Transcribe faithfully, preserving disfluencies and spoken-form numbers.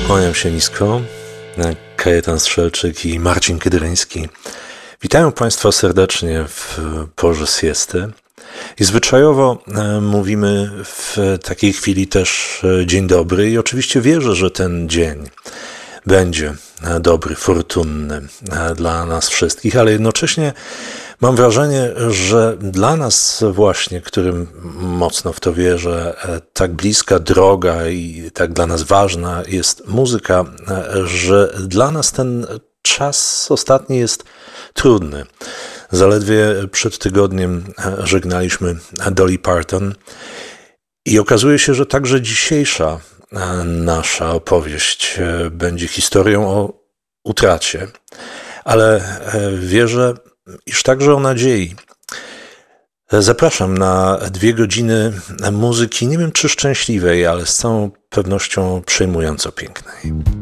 Kłaniam się nisko. Kajetan Strzelczyk i Marcin Kydryński. Witają Państwa serdecznie w porze siesty. I zwyczajowo mówimy w takiej chwili też dzień dobry i oczywiście wierzę, że ten dzień będzie dobry, fortunny dla nas wszystkich, ale jednocześnie mam wrażenie, że dla nas właśnie, którym mocno w to wierzę, tak bliska droga i tak dla nas ważna jest muzyka, że dla nas ten czas ostatni jest trudny. Zaledwie przed tygodniem żegnaliśmy Dolly Parton i okazuje się, że także dzisiejsza nasza opowieść będzie historią o utracie, ale wierzę, iż także o nadziei. Zapraszam na dwie godziny muzyki, nie wiem czy szczęśliwej, ale z całą pewnością przejmująco pięknej.